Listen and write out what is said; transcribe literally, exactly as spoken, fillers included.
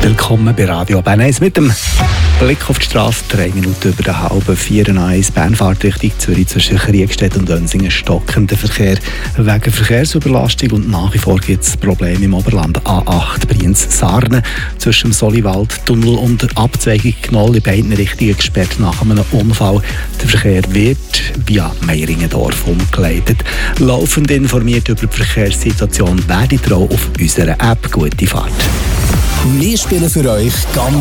Willkommen bei Radio Bern eins mit dem Blick auf die Straße. Drei Minuten über den halben vier eins. Bernfahrt Richtung Zürich zwischen Kriegstedt und Dönsingen stockender Verkehr wegen Verkehrsüberlastung und nach wie vor gibt es Probleme im Oberland. A acht Brienz-Sarnen zwischen dem Soliwald-Tunnel und der Abzweigung Knoll in beiden Richtungen gesperrt nach einem Unfall. Der Verkehr wird via Meiringendorf umgeleitet. Laufend informiert über die Verkehrssituation werdet ihr auch auf unserer App. Gute Fahrt. Wir spielen für euch ganz